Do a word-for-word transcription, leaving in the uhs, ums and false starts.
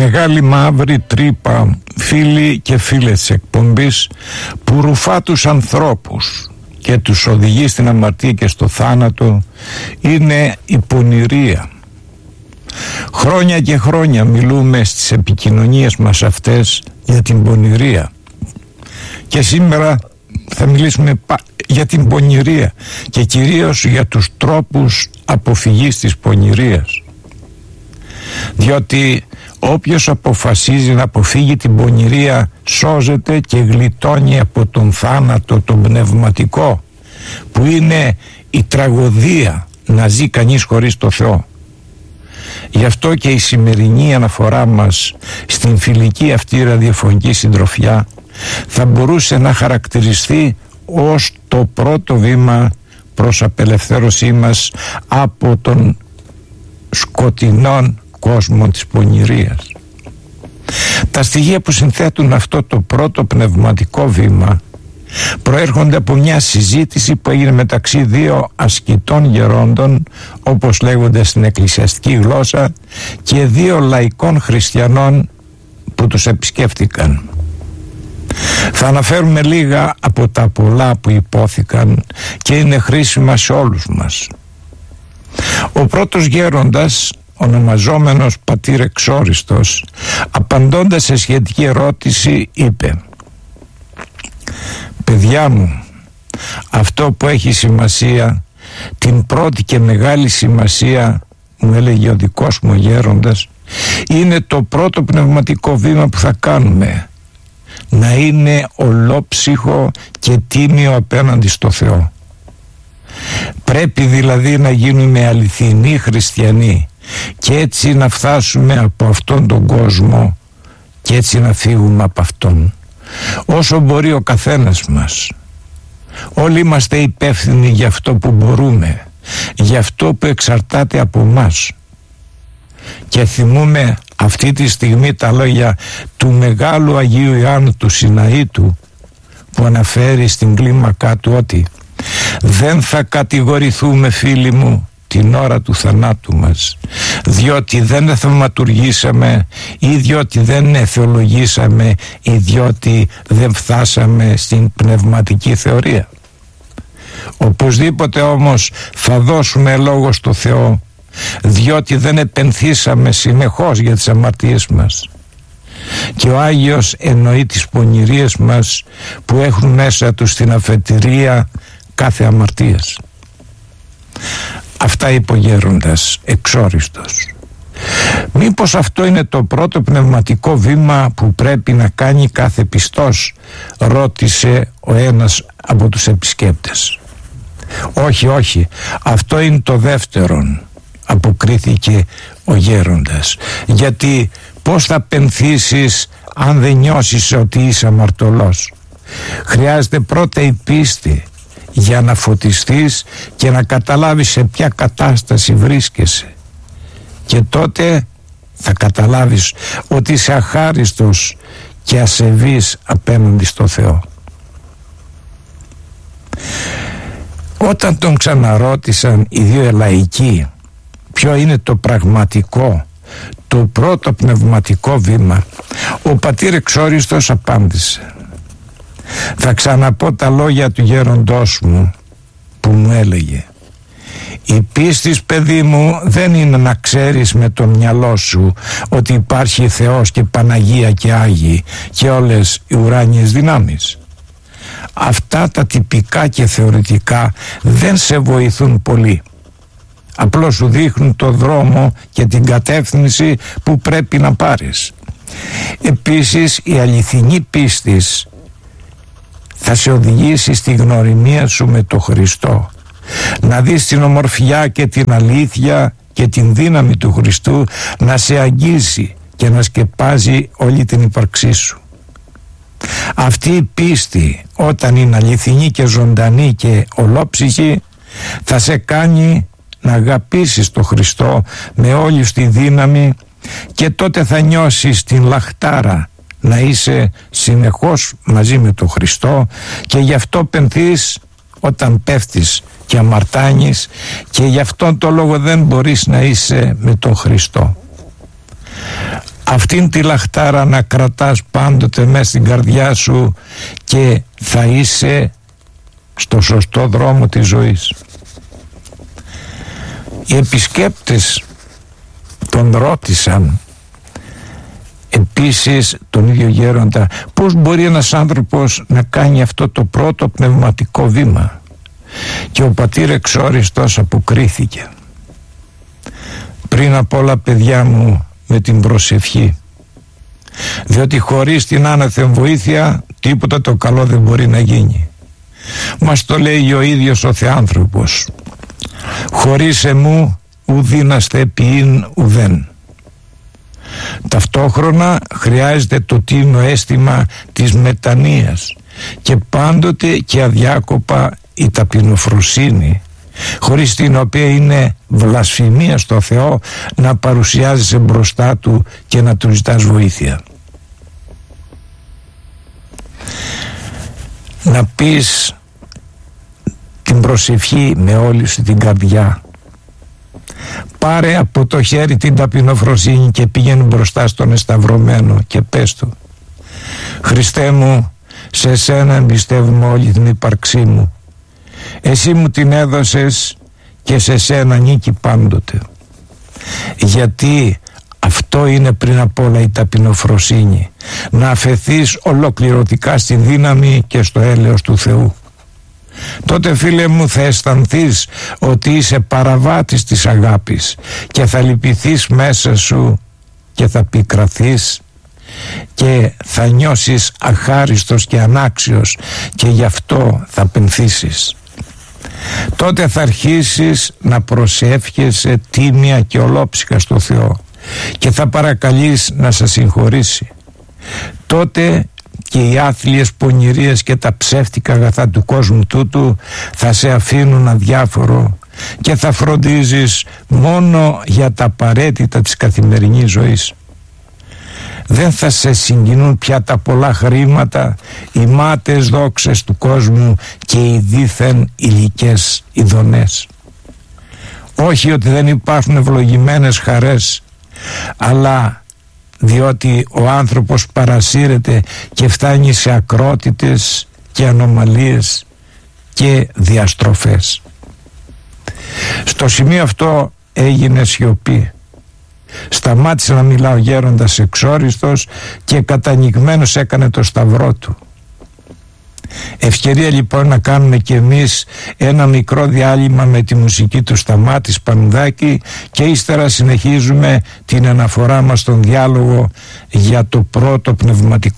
μεγάλη μαύρη τρύπα, φίλοι και φίλες της εκπομπής, που ρουφά τους ανθρώπους και τους οδηγεί στην αμαρτία και στο θάνατο, είναι η πονηρία. Χρόνια και χρόνια μιλούμε στις επικοινωνίες μας αυτές για την πονηρία, και σήμερα θα μιλήσουμε για την πονηρία και κυρίως για τους τρόπους αποφυγής της πονηρίας. Διότι όποιος αποφασίζει να αποφύγει την πονηρία σώζεται και γλιτώνει από τον θάνατο τον πνευματικό, που είναι η τραγωδία να ζει κανείς χωρίς το Θεό. Γι' αυτό και η σημερινή αναφορά μας στην φιλική αυτή ραδιοφωνική συντροφιά θα μπορούσε να χαρακτηριστεί ως το πρώτο βήμα προς απελευθέρωσή μας από τον σκοτεινόν κόσμο της πονηρίας. Τα στοιχεία που συνθέτουν αυτό το πρώτο πνευματικό βήμα προέρχονται από μια συζήτηση που έγινε μεταξύ δύο ασκητών γερόντων, όπως λέγονται στην εκκλησιαστική γλώσσα, και δύο λαϊκών χριστιανών που τους επισκέφτηκαν. Θα αναφέρουμε λίγα από τα πολλά που υπόθηκαν και είναι χρήσιμα σε όλους μας. Ο πρώτος γέροντας, ονομαζόμενος πατήρ Εξόριστος, απαντώντας σε σχετική ερώτηση είπε: «Παιδιά μου, αυτό που έχει σημασία, την πρώτη και μεγάλη σημασία», μου έλεγε ο δικός μου γέροντας, «είναι το πρώτο πνευματικό βήμα που θα κάνουμε, να είναι ολόψυχο και τίμιο απέναντι στο Θεό. Πρέπει δηλαδή να γίνουμε αληθινοί χριστιανοί και έτσι να φτάσουμε από αυτόν τον κόσμο και έτσι να φύγουμε από αυτόν, όσο μπορεί ο καθένας μας. Όλοι είμαστε υπεύθυνοι για αυτό που μπορούμε, για αυτό που εξαρτάται από μας». Και θυμούμε αυτή τη στιγμή τα λόγια του μεγάλου Αγίου Ιωάννου του Συναήτου, που αναφέρει στην κλίμακά του ότι «Δεν θα κατηγορηθούμε, φίλοι μου, την ώρα του θανάτου μας, διότι δεν θαυματουργήσαμε ή διότι δεν εθεολογήσαμε ή διότι δεν φτάσαμε στην πνευματική θεωρία. Οπωσδήποτε όμως θα δώσουμε λόγο στο Θεό, διότι δεν επενθήσαμε συνεχώς για τις αμαρτίες μας. Και ο Άγιος εννοεί τις πονηρίες μας που έχουν μέσα τους την αφετηρία κάθε αμαρτίας». Αυτά είπε ο γέροντας Εξόριστος. Μήπως αυτό είναι το πρώτο πνευματικό βήμα που πρέπει να κάνει κάθε πιστός, ρώτησε ο ένας από τους επισκέπτες. «Όχι, όχι, αυτό είναι το δεύτερον», αποκρίθηκε ο γέροντας, «γιατί πώς θα πενθήσεις αν δεν νιώσεις ότι είσαι αμαρτωλός? Χρειάζεται πρώτα η πίστη για να φωτιστείς και να καταλάβεις σε ποια κατάσταση βρίσκεσαι, και τότε θα καταλάβεις ότι είσαι αχάριστος και ασεβής απέναντι στο Θεό». Όταν τον ξαναρώτησαν οι δύο ελαϊκοί ποιο είναι το πραγματικό, το πρώτο πνευματικό βήμα, ο πατήρ Εξόριστος απάντησε: «Θα ξαναπώ τα λόγια του γέροντός μου που μου έλεγε: η πίστη, παιδί μου, δεν είναι να ξέρεις με το μυαλό σου ότι υπάρχει Θεός και Παναγία και Άγιοι και όλες οι ουράνιες δυνάμεις. Αυτά τα τυπικά και θεωρητικά δεν σε βοηθούν πολύ. Απλώς σου δείχνουν το δρόμο και την κατεύθυνση που πρέπει να πάρεις. Επίσης, η αληθινή πίστης θα σε οδηγήσει στη γνωριμία σου με το Χριστό, να δεις την ομορφιά και την αλήθεια και την δύναμη του Χριστού να σε αγγίζει και να σκεπάζει όλη την ύπαρξή σου. Αυτή η πίστη, όταν είναι αληθινή και ζωντανή και ολόψυχη, θα σε κάνει να αγαπήσεις τον Χριστό με όλη τη δύναμη, και τότε θα νιώσεις την λαχτάρα να είσαι συνεχώς μαζί με τον Χριστό, και γι' αυτό πενθείς όταν πέφτεις και αμαρτάνεις, και γι' αυτόν το λόγο δεν μπορείς να είσαι με τον Χριστό. αυτήν τη λαχτάρα να κρατάς πάντοτε μέσα στην καρδιά σου και θα είσαι στο σωστό δρόμο της ζωής. Οι επισκέπτες τον ρώτησαν επίσης τον ίδιο γέροντα πώς μπορεί ένας άνθρωπος να κάνει αυτό το πρώτο πνευματικό βήμα, και ο πατήρ Εξόριστος αποκρίθηκε: πριν απ' όλα, παιδιά μου, με την προσευχή, διότι χωρίς την άναθεν βοήθεια τίποτα το καλό δεν μπορεί να γίνει. Μας το λέει ο ίδιος ο Θεάνθρωπος: χωρίς εμού ουδήναστε ποιήν ουδέν. Ταυτόχρονα χρειάζεται το τίμιο αίσθημα της μετανοίας και πάντοτε και αδιάκοπα η ταπεινοφροσύνη, χωρίς την οποία είναι βλασφημία στο Θεό να παρουσιάζεσαι μπροστά Του και να Του ζητάς βοήθεια. Να πεις την προσευχή με όλη σου την καρδιά. Πάρε από το χέρι την ταπεινοφροσύνη και πήγαινε μπροστά στον εσταυρωμένο και πες του: Χριστέ μου, σε σένα εμπιστεύουμε όλη την ύπαρξή μου. Εσύ μου την έδωσες και σε σένα νίκη πάντοτε. Γιατί αυτό είναι πριν απ' όλα η ταπεινοφροσύνη, να αφεθείς ολοκληρωτικά στη δύναμη και στο έλεος του Θεού. Τότε, φίλε μου, θα αισθανθείς ότι είσαι παραβάτης της αγάπης και θα λυπηθείς μέσα σου και θα πικραθείς και θα νιώσεις αχάριστος και ανάξιος και γι' αυτό θα πενθήσεις. Τότε θα αρχίσεις να προσεύχεσαι τίμια και ολόψυχα στο Θεό και θα παρακαλείς να σε συγχωρήσει. Τότε και οι άθλιες πονηρίες και τα ψεύτικα αγαθά του κόσμου τούτου θα σε αφήνουν αδιάφορο και θα φροντίζεις μόνο για τα απαραίτητα της καθημερινής ζωής. Δεν θα σε συγκινούν πια τα πολλά χρήματα, οι μάταιες δόξες του κόσμου και οι δίθεν υλικές ειδονές. Όχι ότι δεν υπάρχουν ευλογημένες χαρές, αλλά διότι ο άνθρωπος παρασύρεται και φτάνει σε ακρότητες και ανομαλίες και διαστροφές. Στο σημείο αυτό έγινε σιωπή. Σταμάτησε να μιλά ο γέροντας Εξόριστος και κατανοιγμένος έκανε το σταυρό του. Ευκαιρία λοιπόν να κάνουμε και εμείς ένα μικρό διάλειμμα με τη μουσική του Σταμάτη Σπανουδάκη και ύστερα συνεχίζουμε την αναφορά μας στον διάλογο για το πρώτο πνευματικό